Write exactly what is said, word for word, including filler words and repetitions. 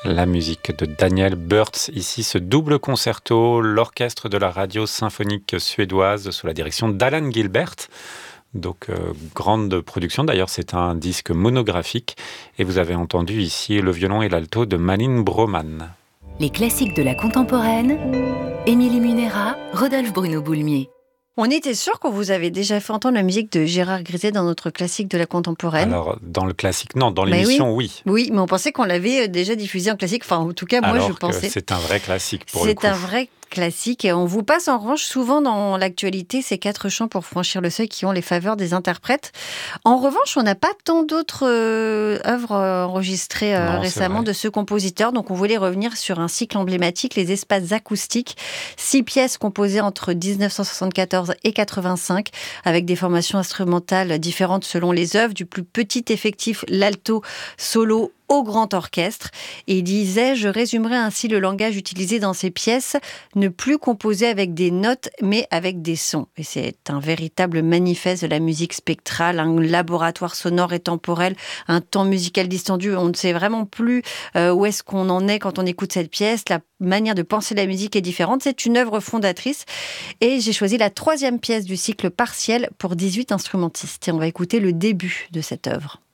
La musique de Daniel Börtz, ici ce double concerto, l'orchestre de la radio symphonique suédoise sous la direction d'Alan Gilbert. Donc euh, grande production, d'ailleurs c'est un disque monographique et vous avez entendu ici le violon et l'alto de Malin Broman. Les classiques de la contemporaine, Émilie Munera, Rodolphe Bruno-Boulmier. On était sûr qu'on vous avait déjà fait entendre la musique de Gérard Griset dans notre classique de la contemporaine. Alors, dans le classique, non, dans l'émission, oui. oui. Oui, mais on pensait qu'on l'avait déjà diffusé en classique. Enfin, en tout cas, moi, Alors je pensais. que c'est un vrai classique pour le coup. C'est un vrai classique. Et on vous passe en revanche souvent dans l'actualité ces quatre chants pour franchir le seuil qui ont les faveurs des interprètes. En revanche, on n'a pas tant d'autres euh, œuvres enregistrées euh, non, récemment de ce compositeur. Donc, on voulait revenir sur un cycle emblématique, les espaces acoustiques. Six pièces composées entre dix-neuf cent soixante-quatorze et quatre-vingt-cinq, avec des formations instrumentales différentes selon les œuvres, du plus petit effectif, l'alto solo, au grand orchestre. Et il disait, je résumerai ainsi le langage utilisé dans ces pièces, ne plus composer avec des notes, mais avec des sons. Et c'est un véritable manifeste de la musique spectrale, un laboratoire sonore et temporel, un temps musical distendu. On ne sait vraiment plus euh, où est-ce qu'on en est quand on écoute cette pièce. La manière de penser la musique est différente. C'est une œuvre fondatrice. Et j'ai choisi la troisième pièce du cycle partiel pour dix-huit instrumentistes. Et on va écouter le début de cette œuvre.